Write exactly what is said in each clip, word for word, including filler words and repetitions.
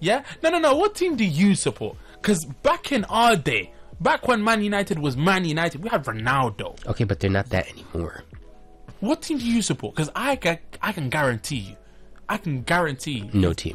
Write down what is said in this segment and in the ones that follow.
Yeah? No, no, no. What team do you support? Because back in our day, back when Man United was Man United, we had Ronaldo. Okay, but they're not that anymore. What team do you support? Because I can, I can guarantee you. I can guarantee you. No team.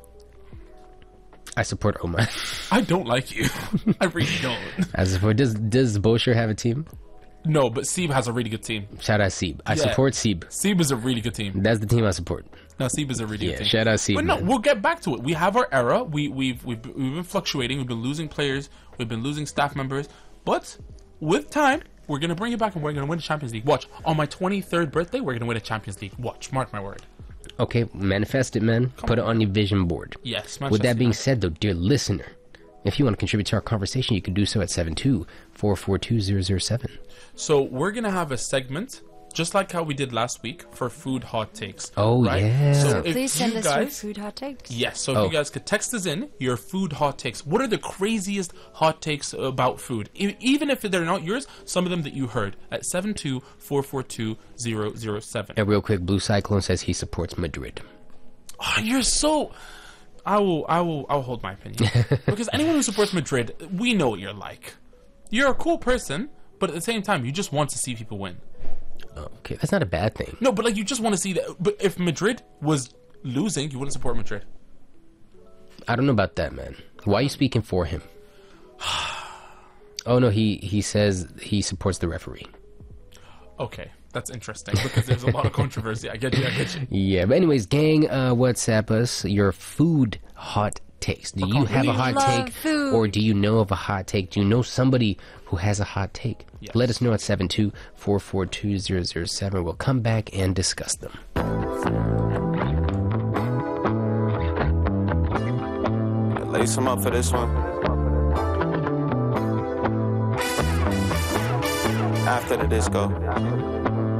I support Oman. I don't like you. I really don't. I support. Does Does Bosher have a team? No, but Seeb has a really good team. Shout out Seeb. I Yeah. support Seeb. Seeb is a really good team. That's the team I support. No, Seeb is a really Yeah, good team. shout out Seeb, But no, man. we'll get back to it. We have our era. We, we've, we've, we've been fluctuating. We've been losing players. We've been losing staff members. But with time, we're going to bring it back and we're going to win the Champions League. Watch. On my twenty-third birthday, we're going to win a Champions League. Watch. Mark my word. Okay, manifest it, man. Put it on your vision board. Yes. With that being United. said, though, dear listener, if you want to contribute to our conversation, you can do so at seven two, four four two, zero zero seven. So we're going to have a segment, just like how we did last week, for food hot takes. Oh, right? yeah. So So if Please send you us your guys, food hot takes. Yes, so if Oh. you guys could text us in your food hot takes. What are the craziest hot takes about food? E- even if they're not yours, some of them that you heard at seven two, four four two, zero zero seven. And real quick, Blue Cyclone says he supports Madrid. Oh, you're so... I will, I will, I will hold my opinion. Because anyone who supports Madrid, we know what you're like. You're a cool person, but at the same time, you just want to see people win. Okay, that's not a bad thing. No, but like you just want to see that. But if Madrid was losing, you wouldn't support Madrid. I don't know about that, man. Why are you speaking for him? Oh, no, he, he says he supports the referee. Okay, that's interesting because there's a lot of controversy. I get you, I get you. Yeah, but anyways, gang, uh, WhatsApp us your food hot takes. Do you have a We hot love take? food. Or do you know of a hot take? Do you know somebody who has a hot take? Yes. Let us know at seven two, four four two, zero zero seven. We'll come back and discuss them. Lace him up for this one. After the disco.